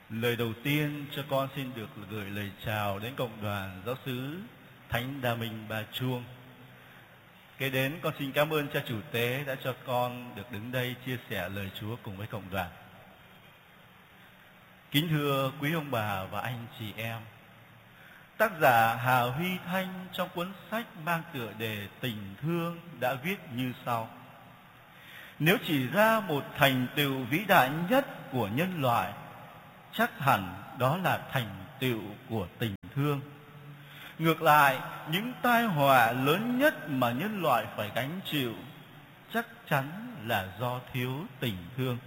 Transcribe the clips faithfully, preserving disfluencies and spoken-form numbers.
Lời đầu tiên cho con xin được gửi lời chào đến cộng đoàn giáo xứ Thánh Đa Minh Ba Chuông. Kế đến con xin cảm ơn cha chủ tế đã cho con được đứng đây chia sẻ lời Chúa cùng với cộng đoàn. Kính thưa quý ông bà và anh chị em, tác giả Hà Huy Thanh trong cuốn sách mang tựa đề Tình Thương đã viết như sau: nếu chỉ ra một thành tựu vĩ đại nhất của nhân loại, chắc hẳn đó là thành tựu của tình thương. Ngược lại, những tai họa lớn nhất mà nhân loại phải gánh chịu chắc chắn là do thiếu tình thương.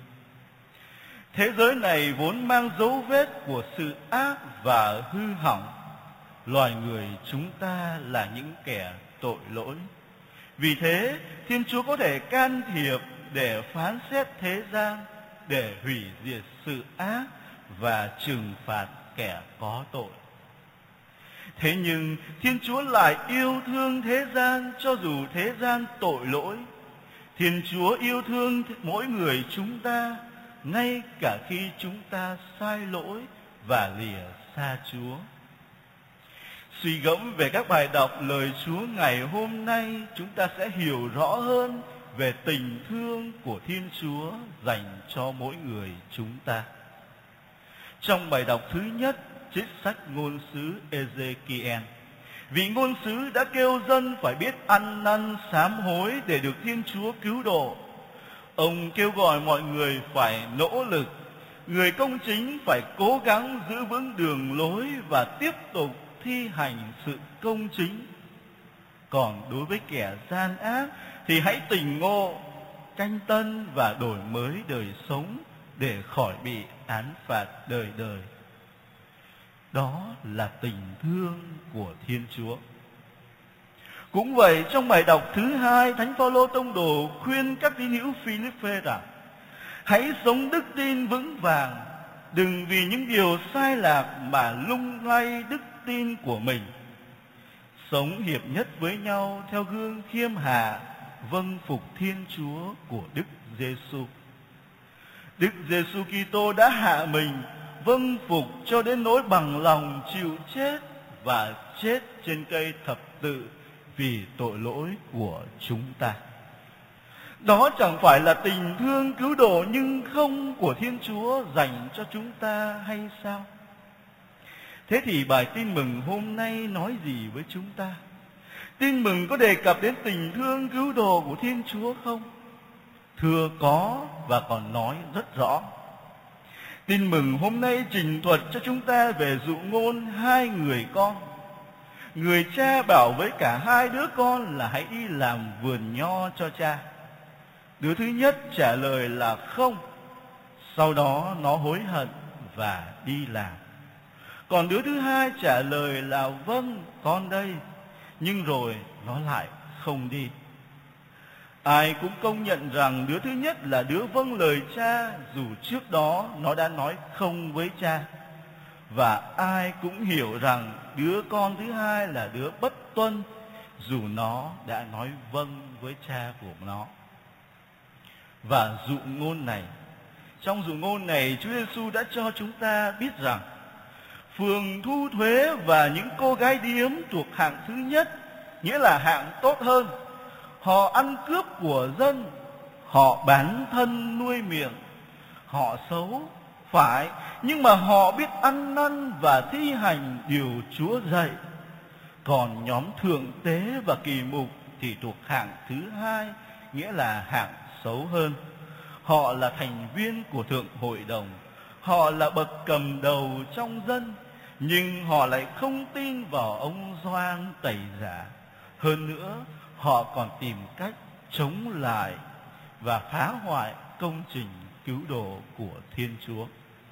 Thế giới này vốn mang dấu vết của sự ác và hư hỏng. Loài người chúng ta là những kẻ tội lỗi. Vì thế, Thiên Chúa có thể can thiệp để phán xét thế gian, để hủy diệt sự ác và trừng phạt kẻ có tội. Thế nhưng Thiên Chúa lại yêu thương thế gian cho dù thế gian tội lỗi. Thiên Chúa yêu thương mỗi người chúng ta, ngay cả khi chúng ta sai lỗi và lìa xa Chúa. Suy gẫm về các bài đọc lời Chúa ngày hôm nay, chúng ta sẽ hiểu rõ hơn về tình thương của Thiên Chúa dành cho mỗi người chúng ta. Trong bài đọc thứ nhất, trích sách ngôn sứ Ê-dê-ki-en, vị ngôn sứ đã kêu dân phải biết ăn năn sám hối để được Thiên Chúa cứu độ. Ông kêu gọi mọi người phải nỗ lực, người công chính phải cố gắng giữ vững đường lối và tiếp tục thi hành sự công chính. Còn đối với kẻ gian ác thì hãy tỉnh ngộ, canh tân và đổi mới đời sống để khỏi bị án phạt đời đời. Đó là tình thương của Thiên Chúa. Cũng vậy, trong bài đọc thứ hai, Thánh Phaolô tông đồ khuyên các tín hữu Phi-líp-phê rằng: hãy sống đức tin vững vàng, đừng vì những điều sai lạc mà lung lay đức tin của mình. Sống hiệp nhất với nhau theo gương khiêm hạ, vâng phục Thiên Chúa của Đức Giê-xu. Đức Giê-xu Kitô đã hạ mình, vâng phục cho đến nỗi bằng lòng chịu chết và chết trên cây thập tự vì tội lỗi của chúng ta. Đó chẳng phải là tình thương cứu độ nhưng không của Thiên Chúa dành cho chúng ta hay sao? Thế thì bài tin mừng hôm nay nói gì với chúng ta? Tin mừng có đề cập đến tình thương cứu độ của Thiên Chúa không? Thưa có, và còn nói rất rõ. Tin mừng hôm nay trình thuật cho chúng ta về dụ ngôn hai người con. Người cha bảo với cả hai đứa con là hãy đi làm vườn nho cho cha. Đứa thứ nhất trả lời là không. Sau đó nó hối hận và đi làm. Còn đứa thứ hai trả lời là vâng, con đây. Nhưng rồi nó lại không đi. Ai cũng công nhận rằng đứa thứ nhất là đứa vâng lời cha, dù trước đó nó đã nói không với cha. Và ai cũng hiểu rằng đứa con thứ hai là đứa bất tuân, dù nó đã nói vâng với cha của nó. Và dụ ngôn này, trong dụ ngôn này, Chúa Giêsu đã cho chúng ta biết rằng phường thu thuế và những cô gái điếm thuộc hạng thứ nhất, nghĩa là hạng tốt hơn. Họ ăn cướp của dân, họ bán thân nuôi miệng, họ xấu, phải, nhưng mà họ biết ăn năn và thi hành điều Chúa dạy. Còn nhóm thượng tế và kỳ mục thì thuộc hạng thứ hai, nghĩa là hạng xấu hơn. Họ là thành viên của thượng hội đồng, họ là bậc cầm đầu trong dân, nhưng họ lại không tin vào ông Gioan Tẩy Giả. Hơn nữa, họ còn tìm cách chống lại và phá hoại công trình cứu độ của Thiên Chúa.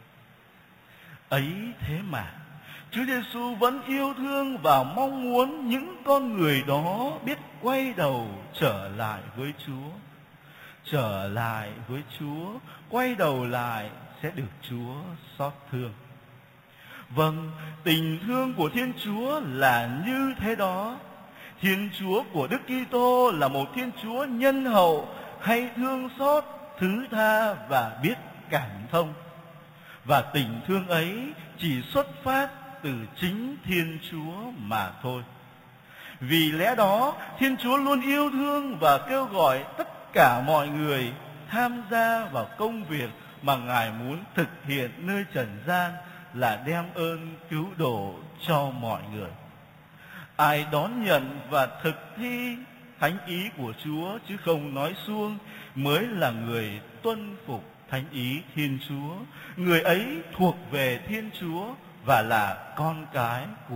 Ấy thế mà, Chúa Giêsu vẫn yêu thương và mong muốn những con người đó biết quay đầu trở lại với Chúa. Trở lại với Chúa, quay đầu lại sẽ được Chúa xót thương. Vâng, tình thương của Thiên Chúa là như thế đó. Thiên Chúa của Đức Kitô là một Thiên Chúa nhân hậu, hay thương xót, thứ tha và biết cảm thông. và tình thương ấy chỉ xuất phát từ chính Thiên Chúa mà thôi. Vì lẽ đó, Thiên Chúa luôn yêu thương và kêu gọi tất cả mọi người tham gia vào công việc mà Ngài muốn thực hiện nơi trần gian, là đem ơn cứu độ cho mọi người. Ai đón nhận và thực thi thánh ý của Chúa chứ không nói suông mới là người tuân phục thánh ý Thiên Chúa. Người ấy thuộc về Thiên Chúa và là con cái của